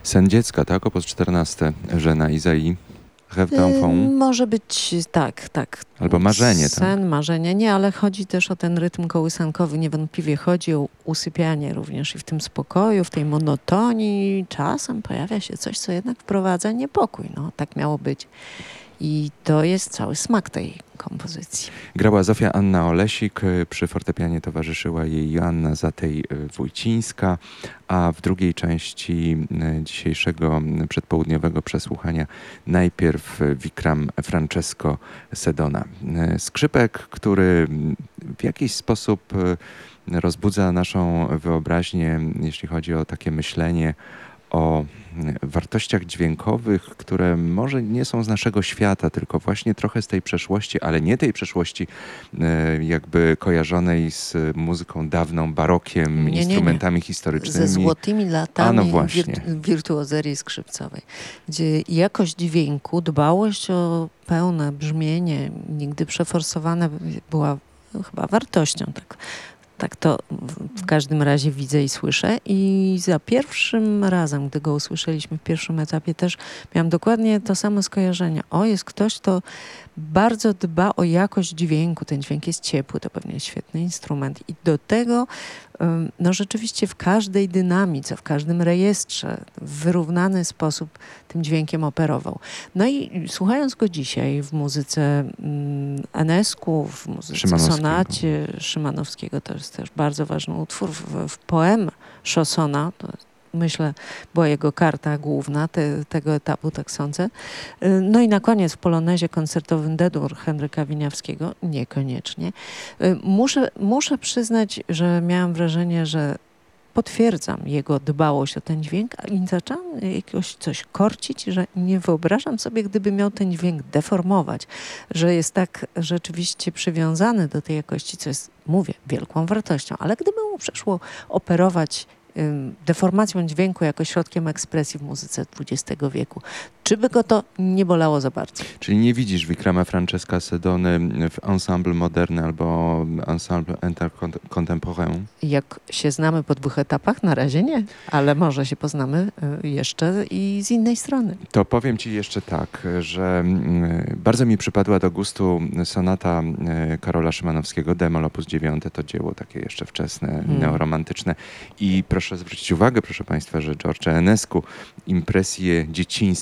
Sen dziecka, tak? Opus 14. Żena Izai. Rêve d'enfant. Może być tak, tak. Albo marzenie, tak? Sen, marzenie. Nie, ale chodzi też o ten rytm kołysankowy. Niewątpliwie chodzi o usypianie również i w tym spokoju, w tej monotonii. Czasem pojawia się coś, co jednak wprowadza niepokój. No, tak miało być. I to jest cały smak tej kompozycji. Grała Zofia Anna Olesik, przy fortepianie towarzyszyła jej Joanna Zatej-Wójcińska, a w drugiej części dzisiejszego przedpołudniowego przesłuchania najpierw Vikram Francesco Sedona. Skrzypek, który w jakiś sposób rozbudza naszą wyobraźnię, jeśli chodzi o takie myślenie o wartościach dźwiękowych, które może nie są z naszego świata, tylko właśnie trochę z tej przeszłości, ale nie tej przeszłości jakby kojarzonej z muzyką dawną, barokiem, instrumentami historycznymi. Ze złotymi latami no właśnie. wirtuozerii skrzypcowej, gdzie jakość dźwięku, dbałość o pełne brzmienie, nigdy przeforsowane była chyba wartością. Tak to w każdym razie widzę i słyszę. I za pierwszym razem, gdy go usłyszeliśmy w pierwszym etapie, też miałam dokładnie to samo skojarzenie. Jest ktoś, kto bardzo dba o jakość dźwięku. Ten dźwięk jest ciepły, to pewnie jest świetny instrument. I do tego no rzeczywiście w każdej dynamice, w każdym rejestrze w wyrównany sposób tym dźwiękiem operował. No i słuchając go dzisiaj w muzyce Enescu, w muzyce sonacie Szymanowskiego, to jest też bardzo ważny utwór, w poem Chaussona, to myślę, była jego karta główna tego etapu, tak sądzę. No i na koniec w polonezie koncertowym D-dur Henryka Winiawskiego, niekoniecznie. Muszę przyznać, że miałam wrażenie, że potwierdzam jego dbałość o ten dźwięk, i zaczęłam jakoś coś korcić, że nie wyobrażam sobie, gdyby miał ten dźwięk deformować, że jest tak rzeczywiście przywiązany do tej jakości, co jest, mówię, wielką wartością, ale gdyby mu przeszło operować deformacją dźwięku jako środkiem ekspresji w muzyce XX wieku. Czy by go to nie bolało za bardzo? Czyli nie widzisz Vikrama Francesca Sedony w ensemble moderne albo ensemble intercontemporain? Jak się znamy po 2 etapach, na razie nie, ale może się poznamy jeszcze i z innej strony. To powiem ci jeszcze tak, że bardzo mi przypadła do gustu sonata Karola Szymanowskiego, d-moll op. 9, to dzieło takie jeszcze wczesne, neoromantyczne. I proszę zwrócić uwagę, proszę państwa, że George Enescu impresje dzieciństwa